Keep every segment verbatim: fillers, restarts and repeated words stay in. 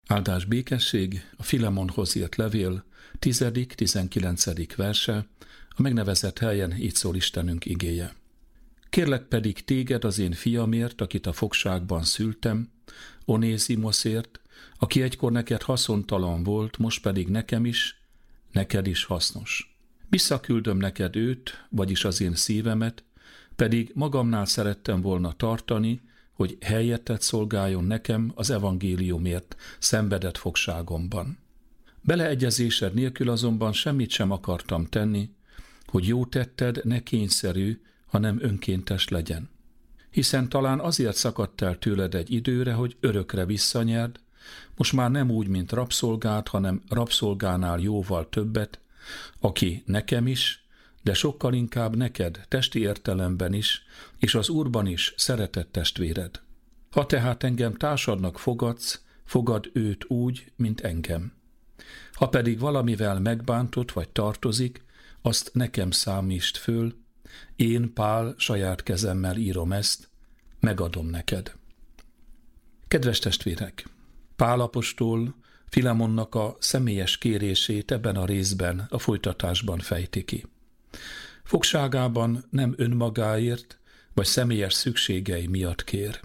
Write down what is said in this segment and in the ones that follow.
Áldás békesség, a Filemonhoz írt levél, tizedik tizenkilencedik verse, a megnevezett helyen így szól Istenünk igéje. Kérlek pedig téged az én fiamért, akit a fogságban szültem, Onézimoszért, aki egykor neked haszontalan volt, most pedig nekem is, neked is hasznos. Visszaküldöm neked őt, vagyis az én szívemet, pedig magamnál szerettem volna tartani, hogy helyettet szolgáljon nekem az evangéliumért szenvedett fogságomban. Beleegyezésed nélkül azonban semmit sem akartam tenni, hogy jó tetted ne kényszerű, hanem önkéntes legyen. Hiszen talán azért szakadt el tőled egy időre, hogy örökre visszanyerd, most már nem úgy, mint rabszolgát, hanem rabszolgánál jóval többet, aki nekem is, de sokkal inkább neked, testi értelemben is, és az Úrban is szeretett testvéred. Ha tehát engem társadnak fogadsz, fogad őt úgy, mint engem. Ha pedig valamivel megbántott vagy tartozik, azt nekem számítsd föl, én, Pál, saját kezemmel írom ezt, megadom neked. Kedves testvérek! Pál apostol Filemonnak a személyes kérését ebben a részben, a folytatásban fejti ki. Fogságában nem önmagáért, vagy személyes szükségei miatt kér.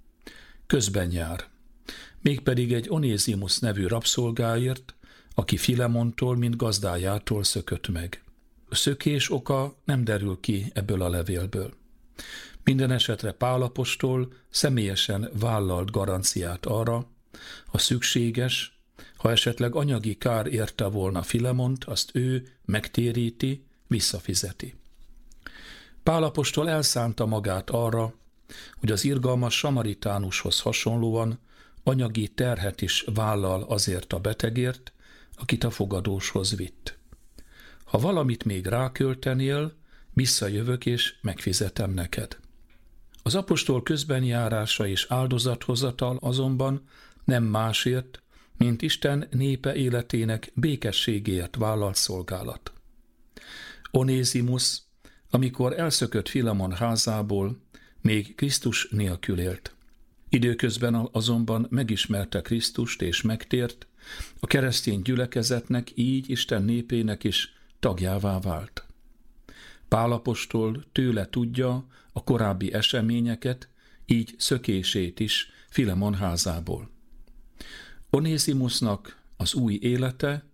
Közben jár, mégpedig egy Onézimusz nevű rabszolgáért, aki Filemontól, mint gazdájától szökött meg. A szökés oka nem derül ki ebből a levélből. Minden esetre Pál apostol személyesen vállalt garanciát arra, ha szükséges, ha esetleg anyagi kár érte volna Filemont, azt ő megtéríti, visszafizeti. Pál apostol elszánta magát arra, hogy az irgalmas samaritánushoz hasonlóan anyagi terhet is vállal azért a betegért, akit a fogadóshoz vitt. Ha valamit még ráköltenél, visszajövök és megfizetem neked. Az apostol közbenjárása és áldozathozatal azonban nem másért, mint Isten népe életének békességéért vállalt szolgálat. Onézimusz, amikor elszökött Filemon házából, még Krisztus nélkül élt. Időközben azonban megismerte Krisztust és megtért, a keresztény gyülekezetnek, így Isten népének is tagjává vált. Pál apostol tőle tudja a korábbi eseményeket, így szökését is Filemon házából. Onézimusznak az új élete